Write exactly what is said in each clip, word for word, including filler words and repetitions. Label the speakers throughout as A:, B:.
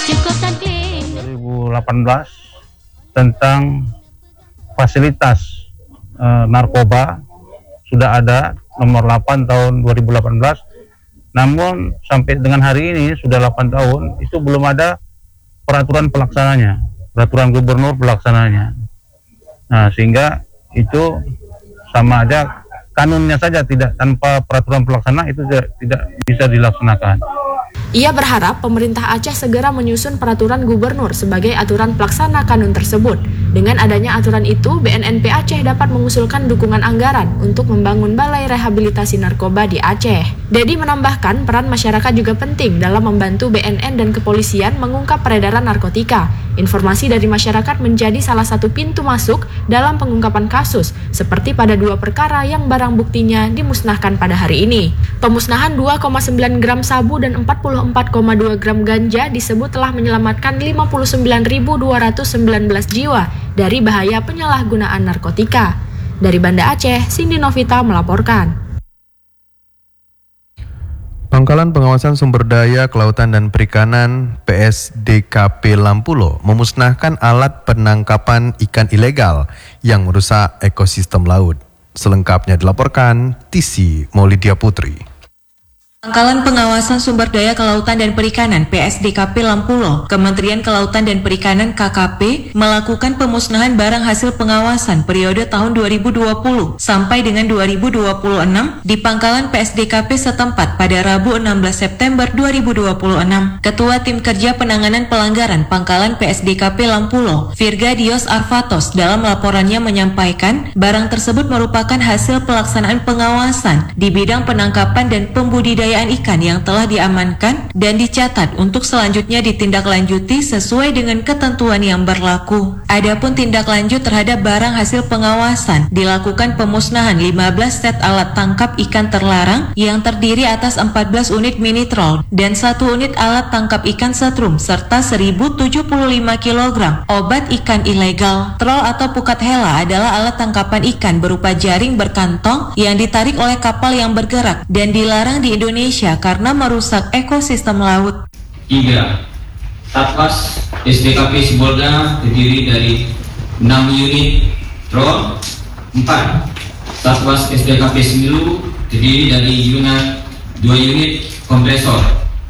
A: dua ribu delapan belas tentang fasilitas eh, narkoba sudah ada nomor delapan tahun dua ribu delapan belas, namun sampai dengan hari ini sudah delapan tahun itu belum ada peraturan pelaksananya, peraturan gubernur pelaksananya. Nah, sehingga itu sama aja kanunnya saja, tidak tanpa peraturan pelaksana itu tidak, tidak bisa dilaksanakan.
B: Ia berharap pemerintah Aceh segera menyusun peraturan gubernur sebagai aturan pelaksana kanun tersebut. Dengan adanya aturan itu, B N N P Aceh dapat mengusulkan dukungan anggaran untuk membangun balai rehabilitasi narkoba di Aceh. Dedi menambahkan peran masyarakat juga penting dalam membantu B N N dan kepolisian mengungkap peredaran narkotika. Informasi dari masyarakat menjadi salah satu pintu masuk dalam pengungkapan kasus, seperti pada dua perkara yang barang buktinya dimusnahkan pada hari ini. Pemusnahan dua koma sembilan gram sabu dan empat puluh empat koma dua gram ganja disebut telah menyelamatkan lima puluh sembilan ribu dua ratus sembilan belas jiwa dari bahaya penyalahgunaan narkotika. Dari Banda Aceh, Cindy Novita melaporkan.
C: Pangkalan Pengawasan Sumber Daya Kelautan dan Perikanan P S D K P Lampulo memusnahkan alat penangkapan ikan ilegal yang merusak ekosistem laut. Selengkapnya dilaporkan Tisi Maulidia Putri.
D: Pangkalan Pengawasan Sumber Daya Kelautan dan Perikanan P S D K P Lampulo, Kementerian Kelautan dan Perikanan K K P melakukan pemusnahan barang hasil pengawasan periode tahun dua ribu dua puluh sampai dengan dua ribu dua puluh enam di Pangkalan P S D K P setempat pada Rabu enam belas September dua ribu dua puluh enam. Ketua Tim Kerja Penanganan Pelanggaran Pangkalan P S D K P Lampulo, Virgadios Arvatos, dalam laporannya menyampaikan barang tersebut merupakan hasil pelaksanaan pengawasan di bidang penangkapan dan pembudidayaan ikan yang telah diamankan dan dicatat untuk selanjutnya ditindaklanjuti sesuai dengan ketentuan yang berlaku. Adapun tindak lanjut terhadap barang hasil pengawasan dilakukan pemusnahan lima belas set alat tangkap ikan terlarang yang terdiri atas empat belas unit mini troll dan satu unit alat tangkap ikan setrum serta seribu tujuh puluh lima kilogram obat ikan ilegal. Troll atau pukat hela adalah alat tangkapan ikan berupa jaring berkantong yang ditarik oleh kapal yang bergerak dan dilarang di Indonesia Indonesia karena merusak ekosistem laut.
E: tiga. Satpas S D K P Sibolga terdiri dari enam unit troll. empat. Satpas S D K P Semilu terdiri dari unit dua unit kompresor.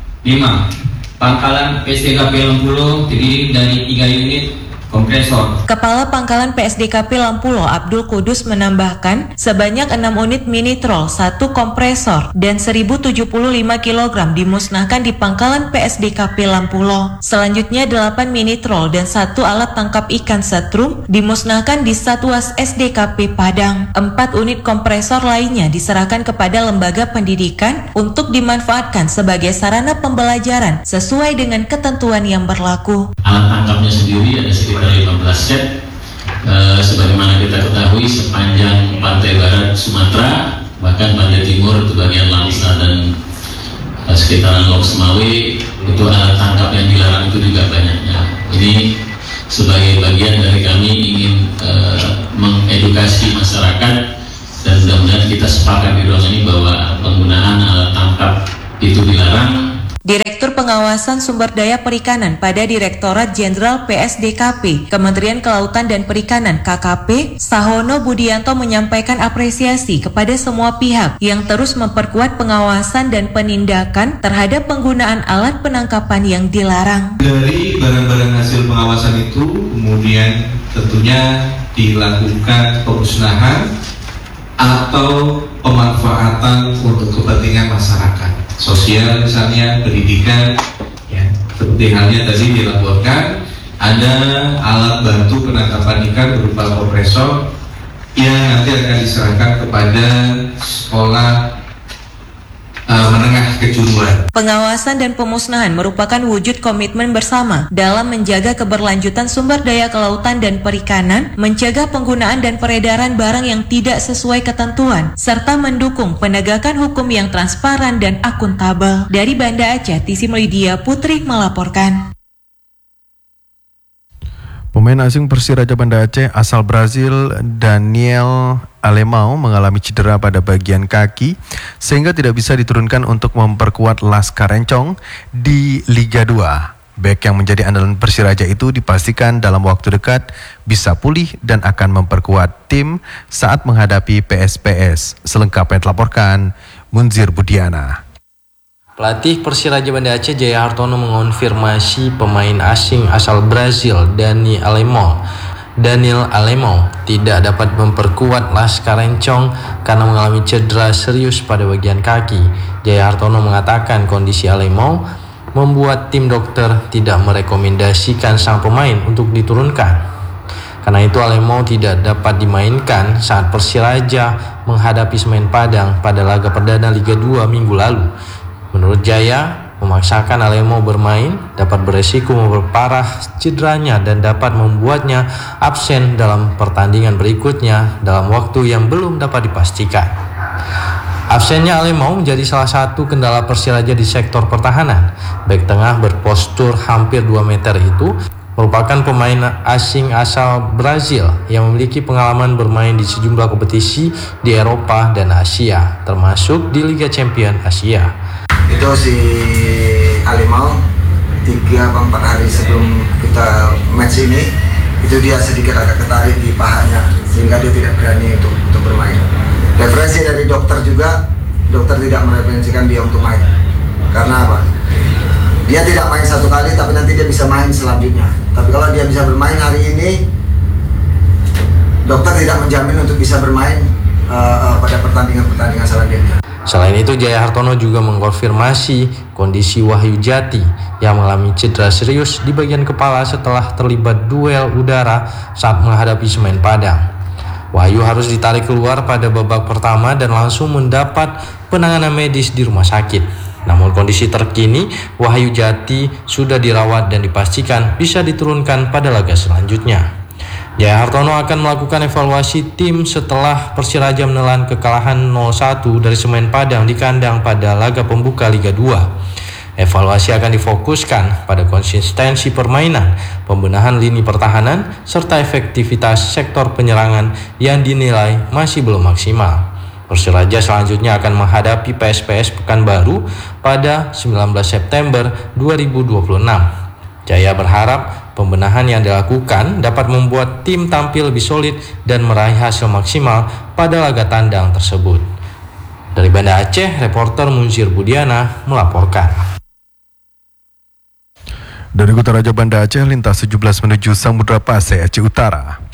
E: lima. Pangkalan P S D K P Lampulo terdiri dari tiga unit kompresor.
D: Kepala Pangkalan P S D K P Lampulo Abdul Kudus menambahkan sebanyak enam unit mini troll, satu kompresor dan seribu tujuh puluh lima kilogram dimusnahkan di Pangkalan P S D K P Lampulo. Selanjutnya delapan mini troll dan satu alat tangkap ikan setrum dimusnahkan di Satuas S D K P Padang. empat unit kompresor lainnya diserahkan kepada lembaga pendidikan untuk dimanfaatkan sebagai sarana pembelajaran sesuai dengan ketentuan yang berlaku.
F: Alat tangkapnya sendiri ada sekitar lima belas set, e, sebagaimana kita ketahui sepanjang pantai barat Sumatera, bahkan pantai timur itu bagian Langsa dan e, sekitaran Lok Semawe, itu alat tangkap yang dilarang itu juga banyaknya. Ini sebagai bagian dari kami ingin e, mengedukasi masyarakat dan mudah-mudahan kita sepakat di ruang ini bahwa penggunaan alat tangkap itu dilarang.
D: Direktur Pengawasan Sumber Daya Perikanan pada Direktorat Jenderal P S D K P, Kementerian Kelautan dan Perikanan K K P, Sahono Budianto menyampaikan apresiasi kepada semua pihak yang terus memperkuat pengawasan dan penindakan terhadap penggunaan alat penangkapan yang dilarang.
G: Dari barang-barang hasil pengawasan itu kemudian tentunya dilakukan pemusnahan atau pemanfaatan untuk kepentingan masyarakat. Sosial misalnya, pendidikan, ya, seperti halnya tadi dilaporkan ada alat bantu penangkapan ikan berupa kompresor yang nanti akan diserahkan kepada sekolah uh, menengah kejuruan.
D: Pengawasan dan pemusnahan merupakan wujud komitmen bersama dalam menjaga keberlanjutan sumber daya kelautan dan perikanan, mencegah penggunaan dan peredaran barang yang tidak sesuai ketentuan, serta mendukung penegakan hukum yang transparan dan akuntabel. Dari Banda Aceh, Tisi Maulidia Putri melaporkan.
C: Pemain asing Persiraja Banda Aceh asal Brazil Daniel Alemão mengalami cedera pada bagian kaki sehingga tidak bisa diturunkan untuk memperkuat Laskar Encong di Liga dua. Bek yang menjadi andalan Persiraja itu dipastikan dalam waktu dekat bisa pulih dan akan memperkuat tim saat menghadapi P S P S. Selengkapnya dilaporkan Munzir Budiana.
H: Pelatih Persiraja Banda Aceh Jaya Hartono mengonfirmasi pemain asing asal Brazil Dani Alemo. Daniel Alemo tidak dapat memperkuat Laskar Encong karena mengalami cedera serius pada bagian kaki. Jaya Hartono mengatakan kondisi Alemo membuat tim dokter tidak merekomendasikan sang pemain untuk diturunkan. Karena itu Alemo tidak dapat dimainkan saat Persiraja menghadapi Semen Padang pada laga perdana Liga dua minggu lalu. Menurut Jaya, memaksakan Alemo bermain dapat beresiko memperparah cederanya dan dapat membuatnya absen dalam pertandingan berikutnya dalam waktu yang belum dapat dipastikan. Absennya Alemo menjadi salah satu kendala Persiraja di sektor pertahanan. Bek tengah berpostur hampir dua meter itu merupakan pemain asing asal Brazil yang memiliki pengalaman bermain di sejumlah kompetisi di Eropa dan Asia, termasuk di Liga Champions Asia.
I: Itu si Alemo tiga atau empat hari sebelum kita match ini, itu dia sedikit agak ketarik di pahanya sehingga dia tidak berani untuk untuk bermain. Referensi dari dokter juga, dokter tidak mereferensikan dia untuk main. Karena apa? Dia tidak main satu kali, tapi nanti dia bisa main selanjutnya. Tapi kalau dia bisa bermain hari ini, dokter tidak menjamin untuk bisa bermain uh, uh, pada pertandingan-pertandingan selanjutnya.
H: Selain itu, Jaya Hartono juga mengkonfirmasi kondisi Wahyu Jati yang mengalami cedera serius di bagian kepala setelah terlibat duel udara saat menghadapi Semen Padang. Wahyu harus ditarik keluar pada babak pertama dan langsung mendapat penanganan medis di rumah sakit. Namun kondisi terkini, Wahyu Jati sudah dirawat dan dipastikan bisa diturunkan pada laga selanjutnya. Jaya Hartono akan melakukan evaluasi tim setelah Persiraja menelan kekalahan nol satu dari Semen Padang di kandang pada laga pembuka Liga dua. Evaluasi akan difokuskan pada konsistensi permainan, pembenahan lini pertahanan, serta efektivitas sektor penyerangan yang dinilai masih belum maksimal. Persiraja selanjutnya akan menghadapi P S P S Pekanbaru pada sembilan belas September dua ribu dua puluh enam. Jaya berharap pembenahan yang dilakukan dapat membuat tim tampil lebih solid dan meraih hasil maksimal pada laga tandang tersebut. Dari Banda Aceh, reporter Munzir Budiana melaporkan.
C: Dari Kota Raja Banda Aceh, lintas tujuh belas menuju Samudra Pasai, Aceh Utara.